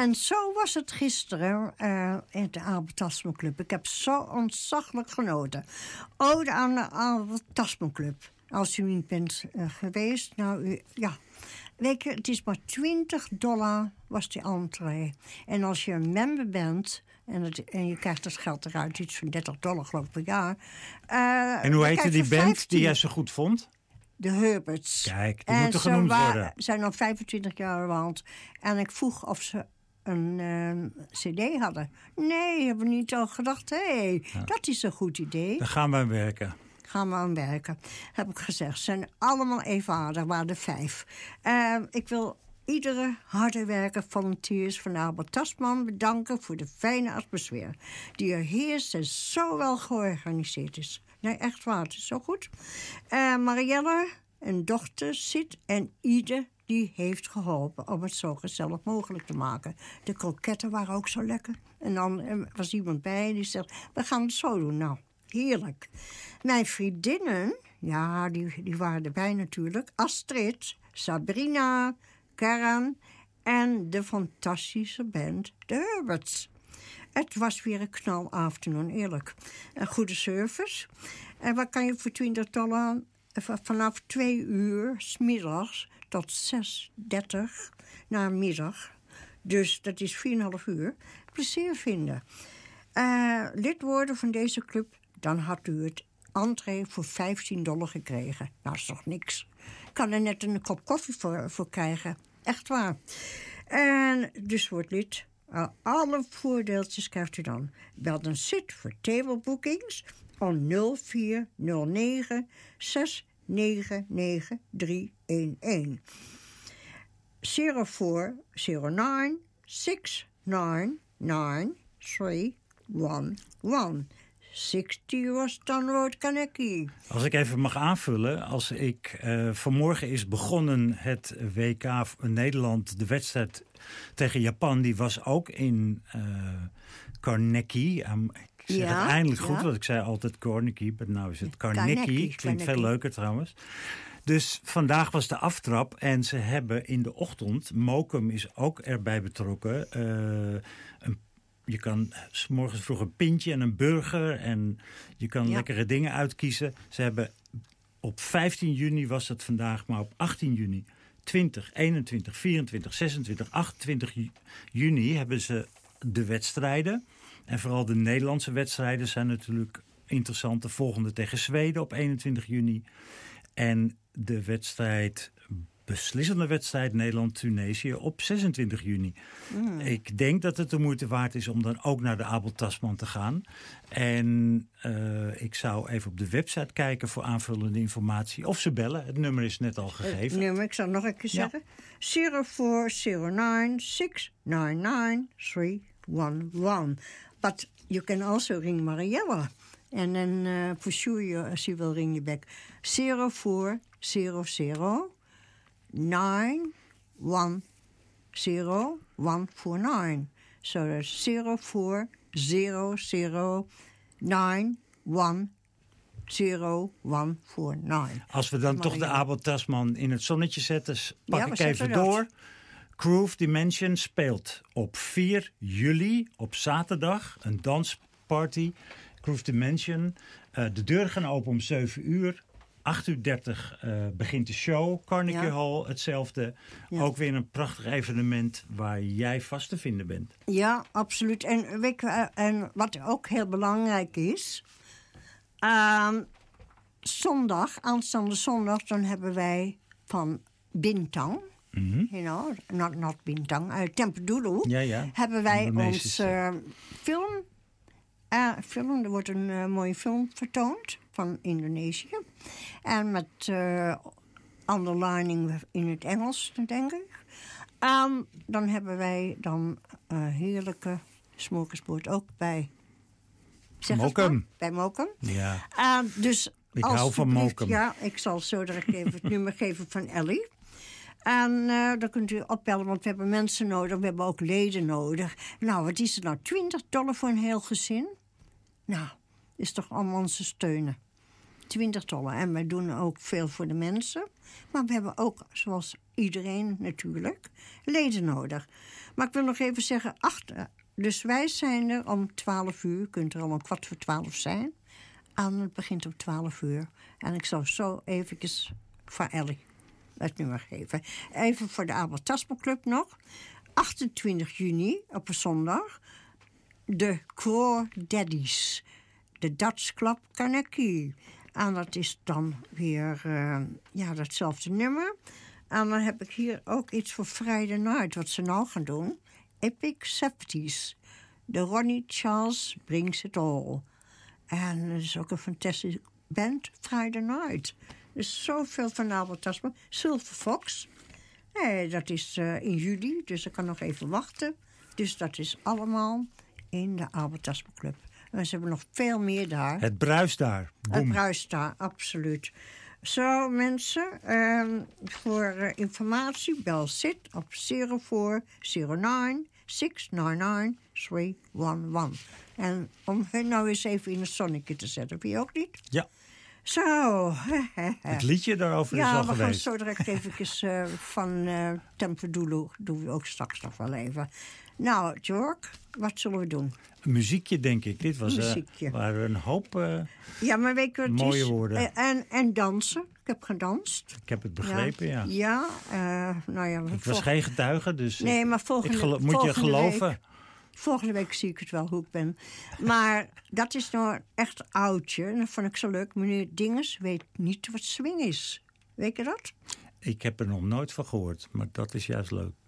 En zo was het gisteren in de Albert Tasman Club. Ik heb zo ontzaglijk genoten. Ode aan de Albert Tasman Club. Als u niet bent geweest, weet je, het is maar $20 was die entree. En als je een member bent en je krijgt dat geld eruit, iets van $30 geloof ik per jaar. En hoe heette die band die jij zo goed vond? De Herberts. Kijk, die moeten genoemd worden. Ze zijn al 25 jaar oud. En ik vroeg of ze een cd hadden. Nee, hebben we niet al gedacht. Dat is een goed idee. Dan gaan we aan werken. Heb ik gezegd. Ze zijn allemaal even aardig, waren er 5. Ik wil iedere harde werker volunteers van Albert Tasman bedanken voor de fijne atmosfeer die er heerst en zo wel georganiseerd is. Nee, echt waar, het is zo goed. Marielle, een dochter, Sid en Ide, die heeft geholpen om het zo gezellig mogelijk te maken. De kroketten waren ook zo lekker. En dan was iemand bij die zegt, we gaan het zo doen. Nou, heerlijk. Mijn vriendinnen, ja, die waren erbij natuurlijk. Astrid, Sabrina, Karen en de fantastische band The Herberts. Het was weer een knalafternoon, eerlijk. Een goede service. En wat kan je voor $20 vanaf 2 uur 's middags tot 6:30 na middag. Dus dat is 4,5 uur. Plezier vinden. Lid worden van deze club, dan had u het entree voor $15 gekregen. Nou, dat is toch niks. Ik kan er net een kop koffie voor krijgen. Echt waar. En dus wordt lid. Alle voordeeltjes krijgt u dan. Bel dan Sid voor table bookings om 0409 699 311. 0409 699 311. 60 was Stanroad Kaneki. Als ik even mag aanvullen. Vanmorgen is begonnen het WK Nederland. De wedstrijd tegen Japan. Die was ook in Carnegie. Ik zeg het eindelijk goed. Want ik zei altijd Carnegie. Maar nou is het Carnegie. Klinkt veel leuker trouwens. Dus vandaag was de aftrap. En ze hebben in de ochtend. Mokum is ook erbij betrokken. Je kan 's morgens vroeg een pintje en een burger. En je kan lekkere dingen uitkiezen. Ze hebben op 15 juni was het vandaag. Maar op 18 juni, 20, 21, 24, 26, 28 juni hebben ze de wedstrijden. En vooral de Nederlandse wedstrijden zijn natuurlijk interessant. De volgende tegen Zweden op 21 juni. En de beslissende wedstrijd Nederland-Tunesië op 26 juni. Ik denk dat het de moeite waard is om dan ook naar de Abel Tasman te gaan. En ik zou even op de website kijken voor aanvullende informatie. Of ze bellen. Het nummer is net al gegeven. Het nummer, ik zal nog een keer zeggen. 0409 699 311. But you can also ring Mariella. En dan for sure, she will ring you back. 0400 910-149. So that's 0400-910-149. Als we dan toch de Abel Tasman in het zonnetje zetten, pak ik even door. Groove Dimension speelt op 4 juli, op zaterdag, een dansparty. Groove Dimension. De deuren gaan open om 7 uur. 8:30 begint de show. Carnegie Hall, hetzelfde. Ja. Ook weer een prachtig evenement waar jij vast te vinden bent. Ja, absoluut. En wat ook heel belangrijk is. Aanstaande zondag, dan hebben wij van Bintang. You know, not Bintang, Tempedulu. Hebben wij ons film. Er wordt een mooie film vertoond van Indonesië. En met underlining in het Engels, denk ik. Dan hebben wij heerlijke smorgasbord ook bij Mokum. Bij Mokum. Ja. Dus ik hou van Mokum. Ja, ik zal zo direct even het nummer geven van Ellie. En dan kunt u opbellen, want we hebben mensen nodig. We hebben ook leden nodig. Nou, wat is het nou? $20 voor een heel gezin? Nou, is toch allemaal onze steunen. $20. En wij doen ook veel voor de mensen. Maar we hebben ook, zoals iedereen natuurlijk, leden nodig. Maar ik wil nog even zeggen, dus wij zijn er om 12 uur. Je kunt er al om 11:15 zijn. En het begint om 12 uur. En ik zal zo eventjes voor Ellie het nummer geven. Even voor de Abel Tasman Club nog. 28 juni, op een zondag, de Crow Daddies. De Dutch Club Carnegie. En dat is dan weer datzelfde nummer. En dan heb ik hier ook iets voor Friday Night, wat ze nou gaan doen. Epic 70s. De Ronnie Charles Brings It All. En dat is ook een fantastische band, Friday Night. Dus zoveel van Abel Tasman. Silver Fox. Nee, dat is in juli, dus ik kan nog even wachten. Dus dat is allemaal in de Abel Tasman Club. En ze hebben nog veel meer daar. Het bruist daar. Boom. Het bruist daar, absoluut. Zo, mensen, voor informatie, bel Sid op 0409 699 311. En om hun nou eens even in het zonnetje te zetten, vind je ook niet? Ja. Zo. Het liedje daarover is al geweest. Ja, we gaan zo direct even van Tempedoelo doen we ook straks nog wel even. Nou, Jork, wat zullen we doen? Een muziekje, denk ik. Dit was waren een hoop maar weet je wat mooie woorden. En dansen. Ik heb gedanst. Ik heb het begrepen, ja. Ik was geen getuige, dus nee, maar moet je geloven. Volgende week zie ik het wel hoe ik ben. Maar dat is nou echt oudje. En dat vond ik zo leuk. Meneer Dinges weet niet wat swing is. Weet je dat? Ik heb er nog nooit van gehoord, maar dat is juist leuk.